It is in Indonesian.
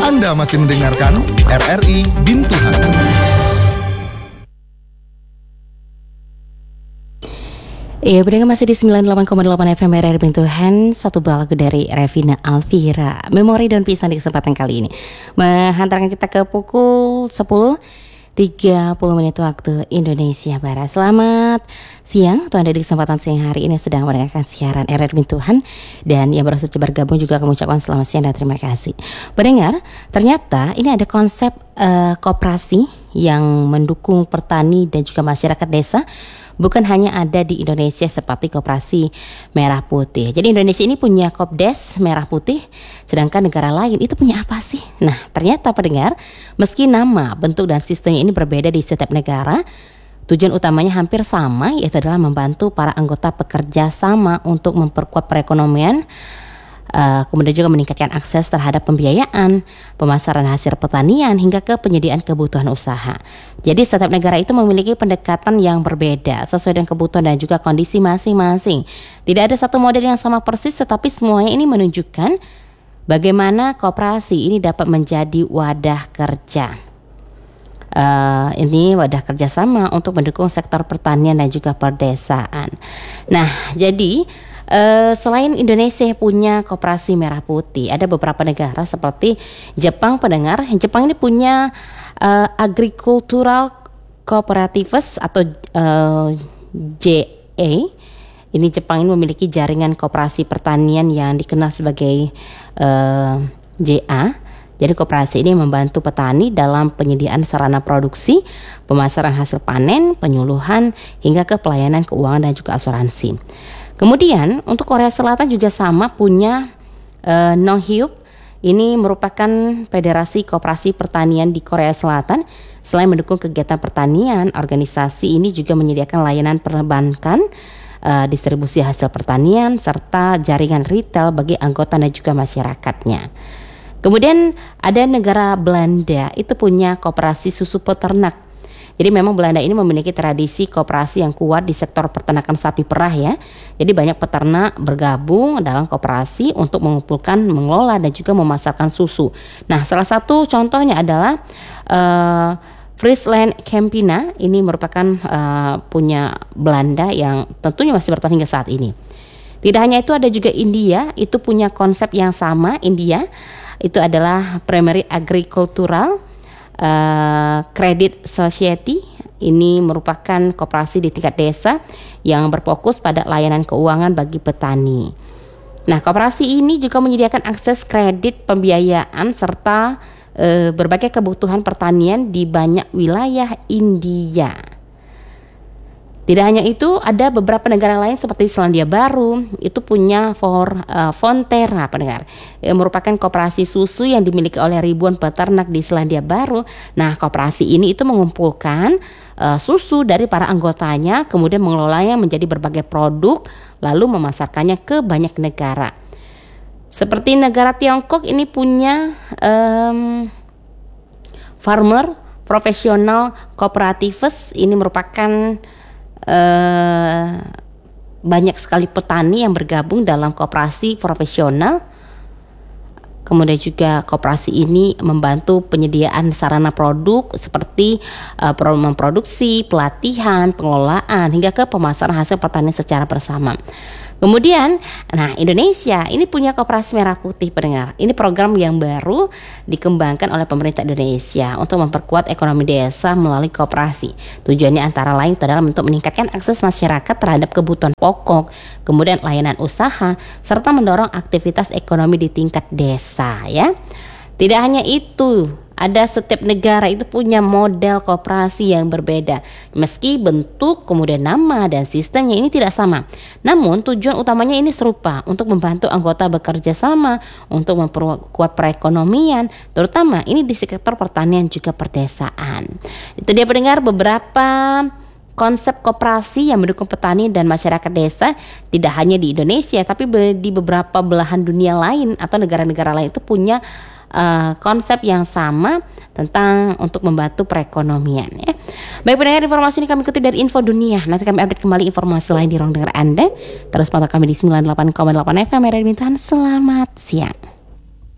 Anda masih mendengarkan RRI Bintuhan. Iya, berdengar masih di 98,8 FM RRI Bintuhan. Satu buah lagu dari Revina Alvira, Memori Daun Pisang, di kesempatan kali ini menghantarkan kita ke pukul 10.30 waktu Indonesia Barat. Selamat siang untuk Anda di kesempatan siang hari ini sedang mendengarkan siaran RRI Bintuhan. Dan yang baru saja bergabung juga kami ucapkan selamat siang dan terima kasih. Pendengar, ternyata ini ada konsep koperasi yang mendukung petani dan juga masyarakat desa. Bukan hanya ada di Indonesia seperti Koperasi Merah Putih. Jadi Indonesia ini punya Kopdes Merah Putih, sedangkan negara lain itu punya apa sih? Nah, ternyata pendengar, meski nama, bentuk dan sistemnya ini berbeda di setiap negara, tujuan utamanya hampir sama, yaitu adalah membantu para anggota bekerja sama untuk memperkuat perekonomian, kemudian juga meningkatkan akses terhadap pembiayaan, pemasaran hasil pertanian, hingga ke penyediaan kebutuhan usaha. Jadi setiap negara itu memiliki pendekatan yang berbeda sesuai dengan kebutuhan dan juga kondisi masing-masing. Tidak ada satu model yang sama persis, tetapi semuanya ini menunjukkan bagaimana koperasi ini dapat menjadi wadah kerja. Ini wadah kerjasama untuk mendukung sektor pertanian dan juga perdesaan. Nah, jadi selain Indonesia punya Koperasi Merah Putih, ada beberapa negara seperti Jepang. Pendengar, Jepang ini punya Agricultural Cooperatives atau JA. Ini Jepang ini memiliki jaringan koperasi pertanian yang dikenal sebagai JA. Jadi koperasi ini membantu petani dalam penyediaan sarana produksi, pemasaran hasil panen, penyuluhan, hingga ke pelayanan keuangan dan juga asuransi. Kemudian untuk Korea Selatan juga sama, punya Nonghyuk. Ini merupakan federasi koperasi pertanian di Korea Selatan. Selain mendukung kegiatan pertanian, organisasi ini juga menyediakan layanan perbankan, distribusi hasil pertanian, serta jaringan retail bagi anggota dan juga masyarakatnya. Kemudian ada negara Belanda, itu punya koperasi susu peternak. Jadi memang Belanda ini memiliki tradisi koperasi yang kuat di sektor peternakan sapi perah ya. Jadi banyak peternak bergabung dalam koperasi untuk mengumpulkan, mengelola dan juga memasarkan susu. Nah, salah satu contohnya adalah Friesland Campina. Ini merupakan punya Belanda yang tentunya masih bertahan hingga saat ini. Tidak hanya itu, ada juga India, itu punya konsep yang sama. India itu adalah Primary Agricultural Credit Society. Ini merupakan koperasi di tingkat desa yang berfokus pada layanan keuangan bagi petani. Nah, koperasi ini juga menyediakan akses kredit, pembiayaan, serta berbagai kebutuhan pertanian di banyak wilayah India. Tidak hanya itu, ada beberapa negara lain seperti Selandia Baru, itu punya Fonterra, pendengar, merupakan koperasi susu yang dimiliki oleh ribuan peternak di Selandia Baru. Nah, koperasi ini itu mengumpulkan susu dari para anggotanya, kemudian mengelolanya menjadi berbagai produk, lalu memasarkannya ke banyak negara. Seperti negara Tiongkok ini punya Farmer Professional Cooperatives. Ini merupakan banyak sekali petani yang bergabung dalam koperasi profesional. Kemudian juga koperasi ini membantu penyediaan sarana produk seperti memproduksi, pelatihan, pengelolaan, hingga ke pemasaran hasil pertanian secara bersama. Kemudian, nah, Indonesia ini punya Koperasi Merah Putih, pendengar. Ini program yang baru dikembangkan oleh pemerintah Indonesia untuk memperkuat ekonomi desa melalui koperasi. Tujuannya antara lain adalah untuk meningkatkan akses masyarakat terhadap kebutuhan pokok, kemudian layanan usaha, serta mendorong aktivitas ekonomi di tingkat desa ya. Tidak hanya itu, ada setiap negara itu punya model koperasi yang berbeda. Meski bentuk, kemudian nama dan sistemnya ini tidak sama, namun tujuan utamanya ini serupa, untuk membantu anggota bekerja sama untuk memperkuat perekonomian, terutama ini di sektor pertanian juga perdesaan. Itu dia pendengar beberapa konsep koperasi yang mendukung petani dan masyarakat desa, tidak hanya di Indonesia tapi di beberapa belahan dunia lain atau negara-negara lain itu punya konsep yang sama tentang untuk membantu perekonomian ya. Baik pendengar, informasi ini kami kutip dari Info Dunia. Nanti kami update kembali informasi lain di ruang dengar Anda. Terus pantau kami di 98,8 FM RRI Bintuhan. Selamat siang.